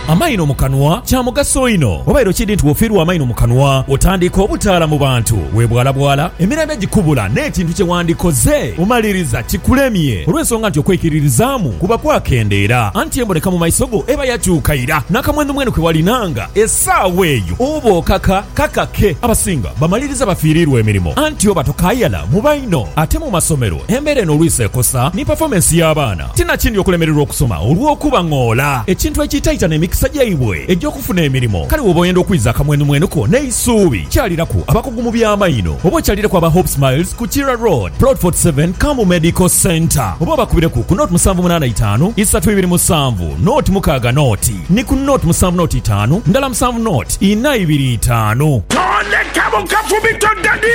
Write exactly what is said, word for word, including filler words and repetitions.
Amaino mu kanwa kya mugaso ino. Wabairo kidi nti wofiirwa amaino mu kanwa otandika obutaala mu bantu webwala bwala emirembe gikubula n'ekintu kye wandikoze omaliriza kikulemye olw'ensonga nti okwekiririzaamu kuba kwakendeera anti emboneka mu maiso go eba yakyukayira n'akamwenu mwenu kwe walinanga essaawa eyo oba okaka kakake. Abasinga bamaliriza bafiirirwa emirimu anti oba tokayala mu baino. Ate mu masomero embeera eno olwisa ekosa ni performance y'abaana tinakindi okulemererwa okusoma olw'okuba ng'ola ekintu ekiyitaayita n'emikisa gyaibwe egy'okufuna emirimu. Kale woba oyenda okwiza akamwenu mwenu ko n'eisuubi kyaliraku abakugu mu by'amaino oba okyaliraku aba Hope Smiles ku Kira Road Plot forty-seven Kambu Medical Center oba bakubireku ku note musanvu munana itaano isatu ibiri musanvu note mukaaga note ni ku note musanvu note itaano ndala musanvu note ina ibiri itaano.